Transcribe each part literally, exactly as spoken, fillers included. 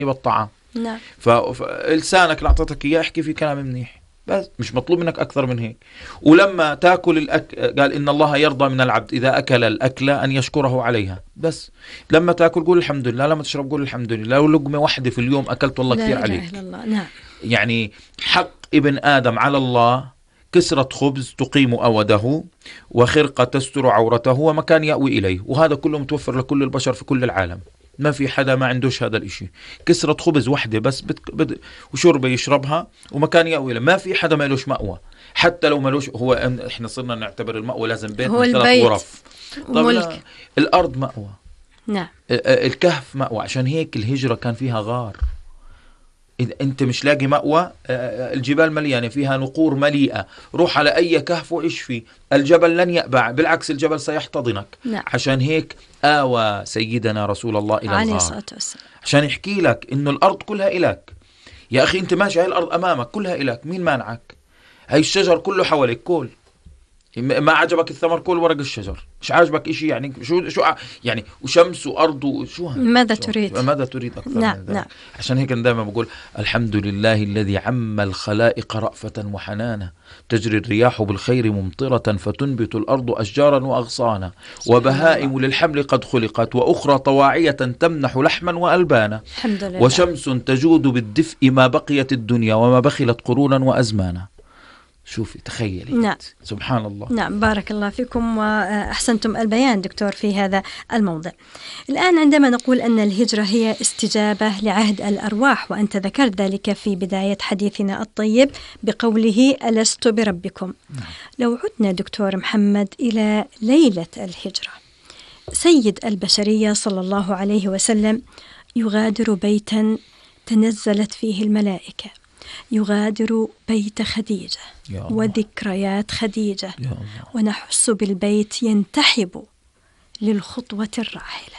الطعام. نعم. فلسانك اللي أعطتك إياه احكي في كلام منيح، بس مش مطلوب منك أكثر من هيك. ولما تأكل الأك... قال إن الله يرضى من العبد إذا أكل الأكلة أن يشكره عليها. بس لما تأكل قول الحمد لله، لما تشرب قول الحمد لله. لو لقمة واحدة في اليوم أكلت والله كثير عليك. الله. نعم. يعني حق ابن آدم على الله كسرة خبز تقيم أوده، وخرقة تستر عورته، ومكان يأوي إليه. وهذا كله متوفر لكل البشر في كل العالم، ما في حدا ما عندوش هذا الاشي. كسرة خبز وحدة بس بت... بت... وشربة يشربها، ومكان يأوي إليه. ما في حدا ما لوش مأوى، حتى لو ما لوش. هو احنا صرنا نعتبر المأوى لازم بيت من ثلاث غرف. طب الأرض مأوى. نعم. الكهف مأوى. عشان هيك الهجرة كان فيها غار. إذا أنت مش لاقي مأوى، الجبال مليانة فيها نقور مليئة، روح على أي كهف وعيش فيه. الجبل لن يأبع، بالعكس الجبل سيحتضنك. نعم. عشان هيك آوى سيدنا رسول الله إلى الغار، عشان يحكي لك إنه الأرض كلها إلك. يا أخي أنت ماشي، هاي الأرض أمامك كلها إلك، مين مانعك؟ هاي الشجر كله حواليك، كل ما عجبك الثمر كل ورق الشجر، مش عاجبك إشي يعني شو شو يعني، وشمس وأرض وشو ماذا تريد؟ ماذا تريد أكثر نعم من ذلك؟ نعم. عشان هيك أنا دائما بقول الحمد لله الذي عم الخلائق رأفة وحنانا، تجري الرياح بالخير ممطرة، فتنبت الأرض أشجارا وأغصانا، وبهائم للحمل قد خلقت، وأخرى طواعية تمنح لحما وألبانا، الحمد لله. وشمس تجود بالدفء ما بقيت الدنيا، وما بخلت قرونا وأزمانا. شوفي تخيلي. نعم. سبحان الله. نعم، بارك الله فيكم وأحسنتم البيان دكتور في هذا الموضع. الآن عندما نقول أن الهجرة هي استجابة لعهد الأرواح، وأنت ذكرت ذلك في بداية حديثنا الطيب بقوله ألست بربكم. نعم. لو عدنا دكتور محمد إلى ليلة الهجرة، سيد البشرية صلى الله عليه وسلم يغادر بيتا تنزلت فيه الملائكة، يغادر بيت خديجة وذكريات خديجة، ونحس بالبيت ينتحب للخطوة الراحلة.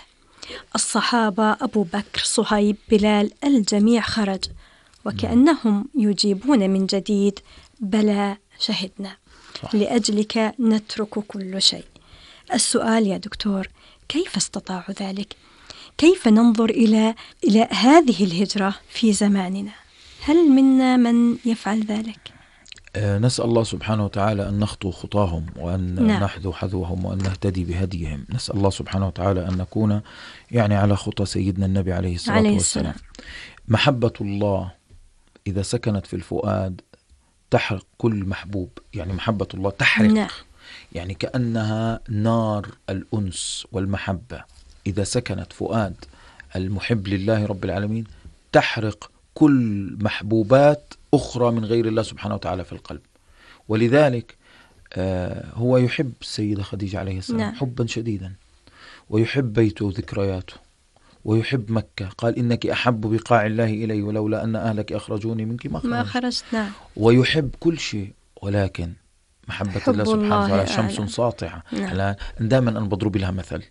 الصحابة أبو بكر، صهيب، بلال، الجميع خرج وكأنهم يجيبون من جديد بلى شهدنا، لأجلك نترك كل شيء. السؤال يا دكتور، كيف استطاعوا ذلك؟ كيف ننظر إلى إلى هذه الهجرة في زماننا؟ هل منا من يفعل ذلك؟ أه نسأل الله سبحانه وتعالى أن نخطو خطاهم، وأن نعم. نحذو حذوهم، وأن نهتدي بهديهم. نسأل الله سبحانه وتعالى أن نكون يعني على خطى سيدنا النبي عليه الصلاة عليه والسلام. السلام. محبة الله إذا سكنت في الفؤاد تحرق كل محبوب. يعني محبة الله تحرق. نعم. يعني كأنها نار الأنس والمحبة إذا سكنت فؤاد المحب لله رب العالمين تحرق كل محبوبات أخرى من غير الله سبحانه وتعالى في القلب. ولذلك آه هو يحب السيدة خديجة عليه السلام. نعم. حبا شديدا، ويحب بيته وذكرياته، ويحب مكة. قال إنك أحب بقاع الله إلي، ولولا أن أهلك أخرجوني منك ما خرجت. ما خرجت. نعم. ويحب كل شيء، ولكن محبة الله سبحانه وتعالى شمس ساطعة. نعم. دائما أنا بضرب لها مثل.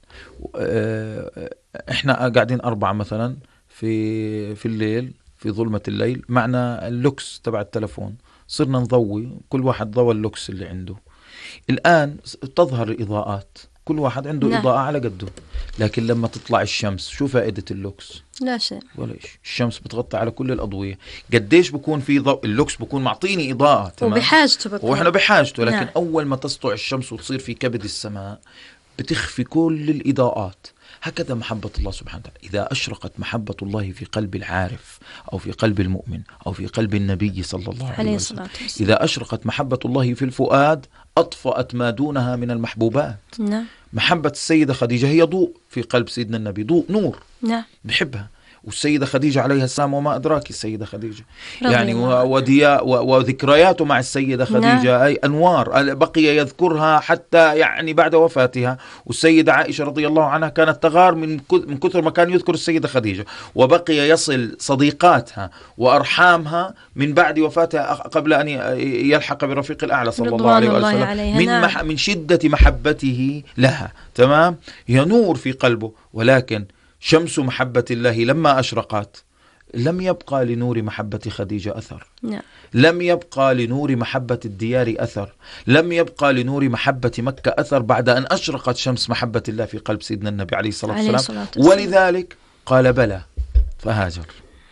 إحنا قاعدين أربعة مثلا في في الليل، في ظلمة الليل، معنا اللوكس تبع التلفون، صرنا نضوي، كل واحد ضوى اللوكس اللي عنده. الآن تظهر الإضاءات، كل واحد عنده نعم. إضاءة على قده. لكن لما تطلع الشمس شو فائدة اللوكس؟ لا شيء ولا شيء. الشمس بتغطي على كل الأضوية. قديش بكون في ضوء اللوكس بكون معطيني إضاءة تمام، وبحاجته بكون، وإحنا بحاجته. لكن نعم. أول ما تسطع الشمس وتصير في كبد السماء بتخفي كل الإضاءات. هكذا محبة الله سبحانه وتعالى. إذا أشرقت محبة الله في قلب العارف، أو في قلب المؤمن، أو في قلب النبي صلى الله عليه وسلم، إذا أشرقت محبة الله في الفؤاد أطفأت ما دونها من المحبوبات. نعم. محبة السيدة خديجة هي ضوء في قلب سيدنا النبي، ضوء نور. نعم. بحبها. والسيدة خديجة عليها السلام، وما أدراك السيدة خديجة يعني وديا وذكرياته مع السيدة خديجة. نعم. أي أنوار بقي يذكرها حتى يعني بعد وفاتها. والسيدة عائشة رضي الله عنها كانت تغار من من كثر ما كان يذكر السيدة خديجة، وبقي يصل صديقاتها وأرحامها من بعد وفاتها قبل أن يلحق برفيق الأعلى صلى الله عليه وسلم، من نعم. مح من شدة محبته لها. تمام. هي نور في قلبه. ولكن شمس محبة الله لما أشرقت لم يبقى لنور محبة خديجة أثر. نعم. لم يبقى لنور محبة الديار أثر. لم يبقى لنور محبة مكة أثر بعد أن أشرقت شمس محبة الله في قلب سيدنا النبي عليه الصلاة والسلام. ولذلك قال بلى فهاجر.